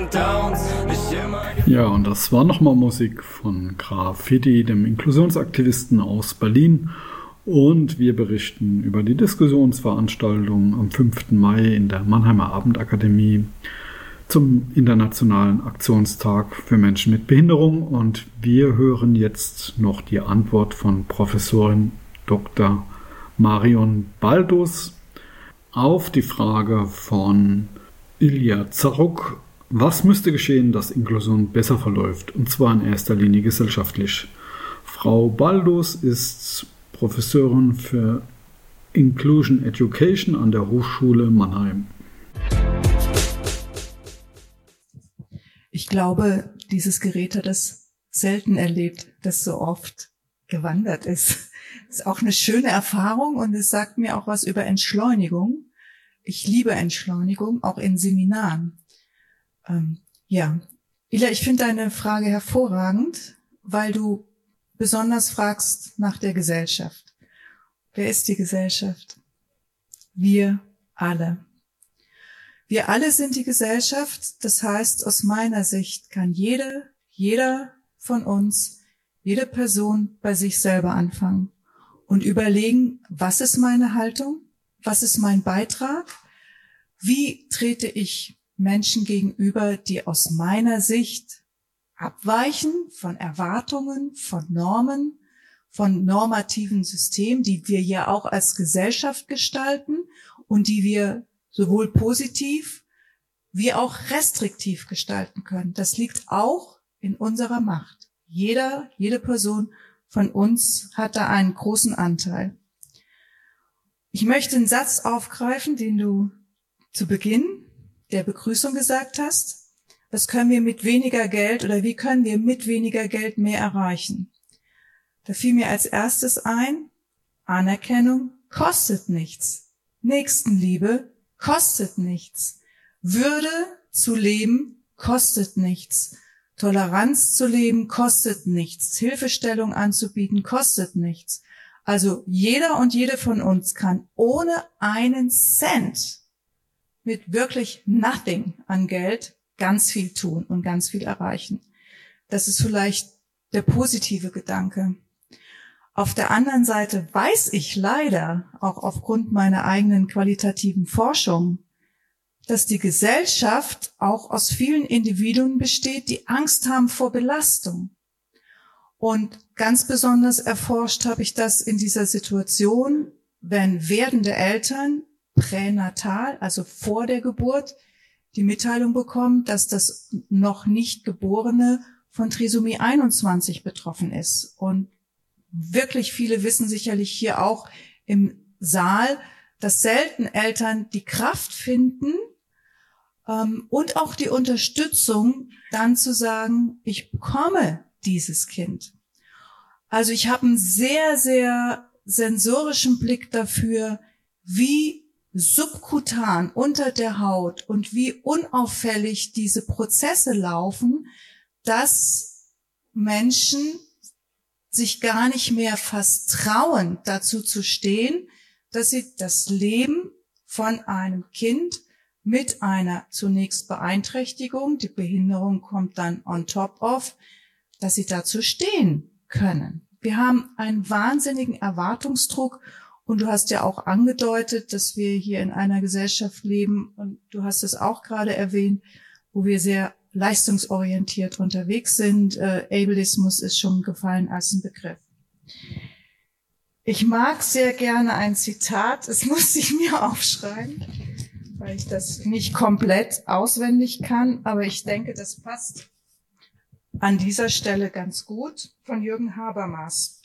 Downs, nicht immer. Ja, und das war nochmal Musik von Graffiti, dem Inklusionsaktivisten aus Berlin. Und wir berichten über die Diskussionsveranstaltung am 5. Mai in der Mannheimer Abendakademie zum Internationalen Aktionstag für Menschen mit Behinderung. Und wir hören jetzt noch die Antwort von Professorin Dr. Marion Baldus auf die Frage von Ilja Zaruk: Was müsste geschehen, dass Inklusion besser verläuft, und zwar in erster Linie gesellschaftlich? Frau Baldus ist Professorin für Inclusion Education an der Hochschule Mannheim. Ich glaube, dieses Gerät hat es selten erlebt, das so oft gewandert ist. Das ist auch eine schöne Erfahrung und es sagt mir auch was über Entschleunigung. Ich liebe Entschleunigung, auch in Seminaren. Ja, Ila, ich finde deine Frage hervorragend, weil du besonders fragst nach der Gesellschaft. Wer ist die Gesellschaft? Wir alle. Wir alle sind die Gesellschaft. Das heißt, aus meiner Sicht kann jeder von uns, jede Person bei sich selber anfangen und überlegen, was ist meine Haltung? Was ist mein Beitrag? Wie trete ich Menschen gegenüber, die aus meiner Sicht abweichen von Erwartungen, von Normen, von normativen Systemen, die wir ja auch als Gesellschaft gestalten und die wir sowohl positiv wie auch restriktiv gestalten können. Das liegt auch in unserer Macht. Jede Person von uns hat da einen großen Anteil. Ich möchte einen Satz aufgreifen, den du zu Beginn der Begrüßung gesagt hast. Was können wir mit weniger Geld oder wie können wir mit weniger Geld mehr erreichen? Da fiel mir als erstes ein: Anerkennung kostet nichts. Nächstenliebe kostet nichts. Würde zu leben kostet nichts. Toleranz zu leben kostet nichts. Hilfestellung anzubieten kostet nichts. Also jeder und jede von uns kann ohne einen Cent mit wirklich nothing an Geld ganz viel tun und ganz viel erreichen. Das ist vielleicht der positive Gedanke. Auf der anderen Seite weiß ich leider, auch aufgrund meiner eigenen qualitativen Forschung, dass die Gesellschaft auch aus vielen Individuen besteht, die Angst haben vor Belastung. Und ganz besonders erforscht habe ich das in dieser Situation, wenn werdende Eltern pränatal, also vor der Geburt, die Mitteilung bekommen, dass das noch nicht Geborene von Trisomie 21 betroffen ist. Und wirklich viele wissen sicherlich hier auch im Saal, dass selten Eltern die Kraft finden und auch die Unterstützung, dann zu sagen, ich bekomme dieses Kind. Also ich habe einen sehr, sehr sensorischen Blick dafür, wie subkutan unter der Haut und wie unauffällig diese Prozesse laufen, dass Menschen sich gar nicht mehr fast trauen, dazu zu stehen, dass sie das Leben von einem Kind mit einer zunächst Beeinträchtigung, die Behinderung kommt dann on top of, dass sie dazu stehen können. Wir haben einen wahnsinnigen Erwartungsdruck und du hast ja auch angedeutet, dass wir hier in einer Gesellschaft leben und du hast es auch gerade erwähnt, wo wir sehr leistungsorientiert unterwegs sind. Ableismus ist schon gefallen als ein Begriff. Ich mag sehr gerne ein Zitat, das muss ich mir aufschreiben, weil ich das nicht komplett auswendig kann, aber ich denke, das passt an dieser Stelle ganz gut, von Jürgen Habermas.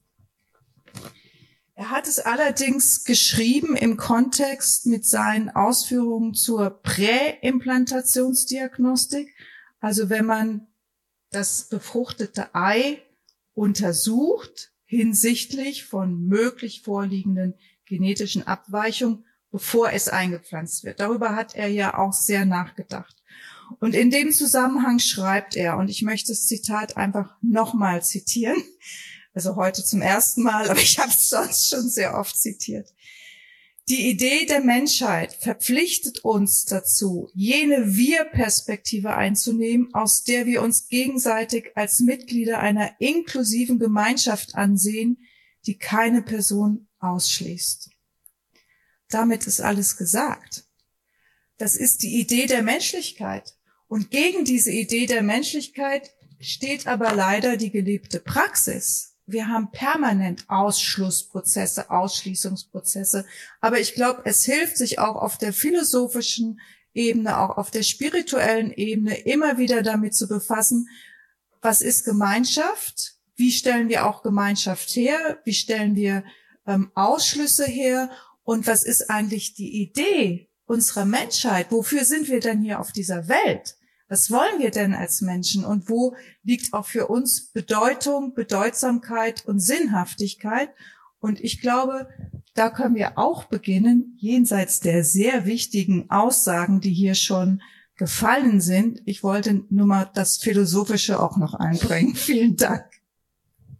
Er hat es allerdings geschrieben im Kontext mit seinen Ausführungen zur Präimplantationsdiagnostik, also wenn man das befruchtete Ei untersucht hinsichtlich von möglich vorliegenden genetischen Abweichungen, bevor es eingepflanzt wird. Darüber hat er ja auch sehr nachgedacht. Und in dem Zusammenhang schreibt er, und ich möchte das Zitat einfach nochmal zitieren, also heute zum ersten Mal, aber ich habe es sonst schon sehr oft zitiert. Die Idee der Menschheit verpflichtet uns dazu, jene Wir-Perspektive einzunehmen, aus der wir uns gegenseitig als Mitglieder einer inklusiven Gemeinschaft ansehen, die keine Person ausschließt. Damit ist alles gesagt. Das ist die Idee der Menschlichkeit. Und gegen diese Idee der Menschlichkeit steht aber leider die gelebte Praxis. Wir haben permanent Ausschlussprozesse, Ausschließungsprozesse. Aber ich glaube, es hilft sich auch auf der philosophischen Ebene, auch auf der spirituellen Ebene immer wieder damit zu befassen, was ist Gemeinschaft? Wie stellen wir auch Gemeinschaft her? Wie stellen wir Ausschlüsse her? Und was ist eigentlich die Idee unserer Menschheit? Wofür sind wir denn hier auf dieser Welt? Was wollen wir denn als Menschen und wo liegt auch für uns Bedeutung, Bedeutsamkeit und Sinnhaftigkeit? Und ich glaube, da können wir auch beginnen, jenseits der sehr wichtigen Aussagen, die hier schon gefallen sind. Ich wollte nur mal das Philosophische auch noch einbringen. Vielen Dank.